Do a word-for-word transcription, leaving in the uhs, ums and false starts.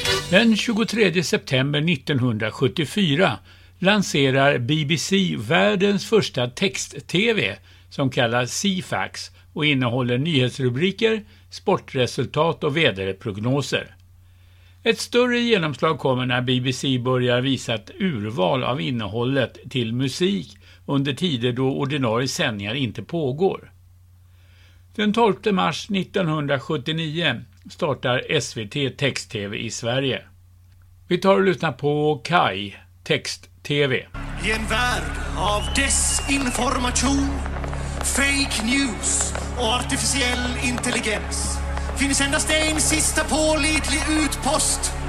Den tjugotredje september nittonhundrasjuttiofyra lanserar B B C världens första text-tv som kallas C-fax och innehåller nyhetsrubriker, sportresultat och väderprognoser. Ett större genomslag kommer när B B C börjar visa ett urval av innehållet till musik under tider då ordinarie sändningar inte pågår. Den tolfte mars nittonhundrasjuttionio startar S V T text-tv i Sverige. Vi tar och lyssnar på Kai text-tv. I en värld av desinformation, fake news och artificiell intelligens finns endast en sista pålitlig utpost